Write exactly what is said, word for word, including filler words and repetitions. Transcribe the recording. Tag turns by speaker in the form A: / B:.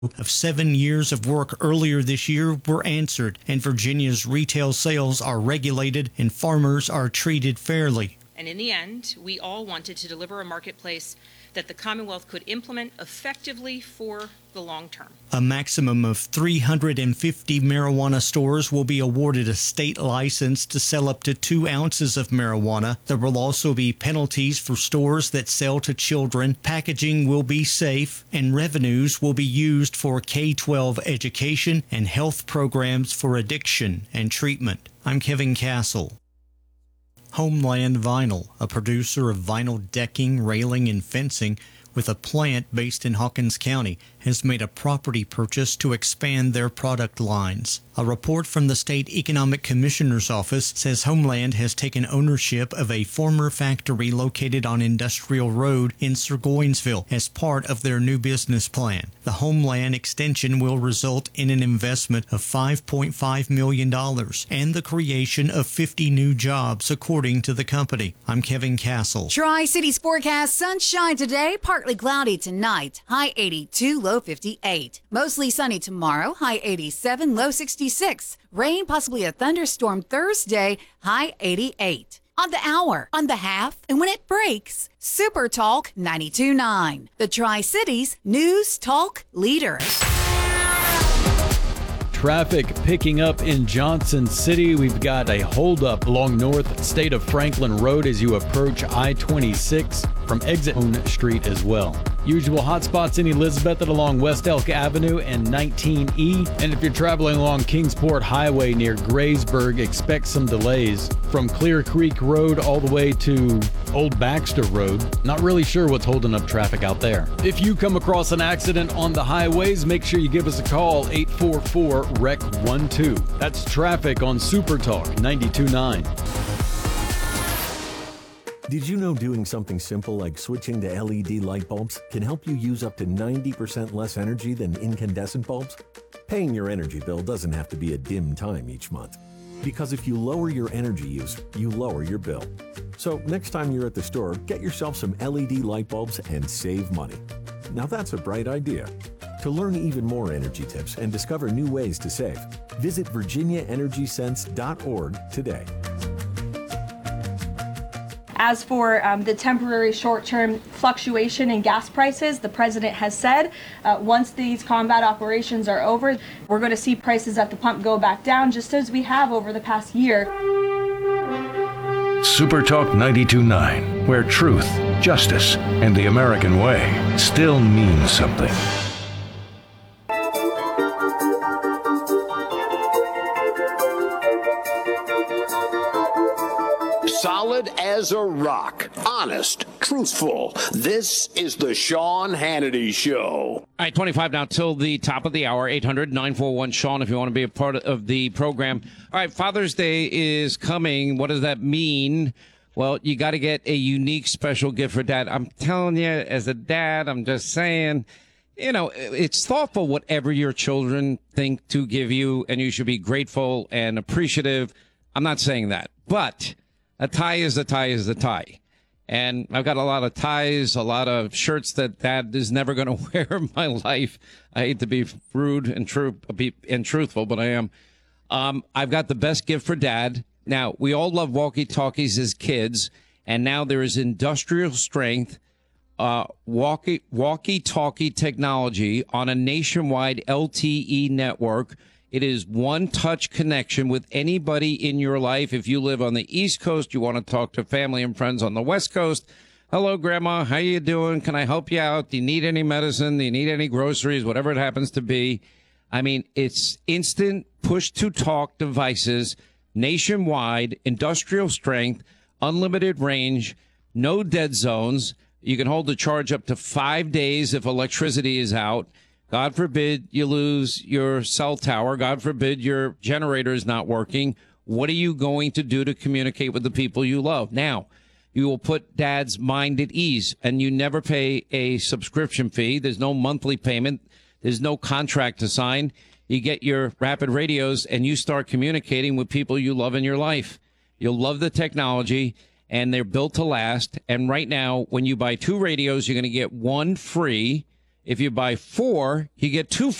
A: of seven years of work earlier this year were answered, and Virginia's retail sales are regulated and farmers are treated fairly.
B: And in the end, we all wanted to deliver a marketplace that the Commonwealth could implement effectively for the long term.
A: A maximum of three hundred fifty marijuana stores will be awarded a state license to sell up to two ounces of marijuana. There will also be penalties for stores that sell to children. Packaging will be safe, and revenues will be used for K twelve education and health programs for addiction and treatment. I'm Kevin Castle. Homeland Vinyl, a producer of vinyl decking, railing, and fencing with a plant based in Hawkins County, has made a property purchase to expand their product lines. A report from the State Economic Commissioner's Office says Homeland has taken ownership of a former factory located on Industrial Road in Surgoinsville as part of their new business plan. The Homeland extension will result in an investment of five point five million dollars and the creation of fifty new jobs, according to the company. I'm Kevin Castle.
C: Tri-Cities forecast: sunshine today, partly cloudy tonight, high eighty-two, low fifty-eight. Mostly sunny tomorrow, high eighty-seven, low sixty-six. Rain, possibly a thunderstorm Thursday, high eighty-eight. On the hour, on the half, and when it breaks, Super Talk ninety-two point nine, the Tri-Cities News Talk leader.
D: Traffic picking up in Johnson City. We've got a holdup along North State of Franklin Road as you approach I twenty-six from exit Own Street as well. Usual hotspots in Elizabeth and along West Elk Avenue and nineteen E. And if you're traveling along Kingsport Highway near Graysburg, expect some delays from Clear Creek Road all the way to Old Baxter Road. Not really sure what's holding up traffic out there. If you come across an accident on the highways, make sure you give us a call, eight four four, R E C one two. That's traffic on Super Talk ninety-two point nine.
E: Did you know doing something simple like switching to L E D light bulbs can help you use up to ninety percent less energy than incandescent bulbs? Paying your energy bill doesn't have to be a dim time each month. Because if you lower your energy use, you lower your bill. So next time you're at the store, get yourself some L E D light bulbs and save money. Now that's a bright idea. To learn even more energy tips and discover new ways to save, visit virginia energy sense dot org today.
F: As for um, the temporary short-term fluctuation in gas prices, the president has said uh, once these combat operations are over, we're going to see prices at the pump go back down, just as we have over the past year.
G: Super Talk ninety-two point nine, where truth, justice, and the American way still means something.
H: Solid as a rock. Honest. Truthful. This is the Sean Hannity Show.
I: All right, twenty-five now till the top of the hour. eight hundred, nine four one, Sean if you want to be a part of the program. All right, Father's Day is coming. What does that mean? Well, you got to get a unique special gift for dad. I'm telling you, as a dad, I'm just saying, you know, it's thoughtful whatever your children think to give you, and you should be grateful and appreciative. I'm not saying that, but a tie is a tie is a tie. And I've got a lot of ties, a lot of shirts that dad is never going to wear in my life. I hate to be rude and true and truthful, but I am. Um, I've got the best gift for dad. Now, we all love walkie-talkies as kids, and now there is industrial strength uh, walkie, walkie-talkie technology on a nationwide L T E network. It is one-touch connection with anybody in your life. If you live on the East Coast, you want to talk to family and friends on the West Coast. Hello, Grandma. How you doing? Can I help you out? Do you need any medicine? Do you need any groceries? Whatever it happens to be. I mean, it's instant push-to-talk devices, nationwide, industrial strength, unlimited range, no dead zones. You can hold the charge up to five days if electricity is out. God forbid you lose your cell tower. God forbid your generator is not working. What are you going to do to communicate with the people you love? Now, you will put dad's mind at ease, and you never pay a subscription fee. There's no monthly payment. There's no contract to sign. You get your rapid radios, and you start communicating with people you love in your life. You'll love the technology, and they're built to last. And right now, when you buy two radios, you're going to get one free. If you buy four, you get two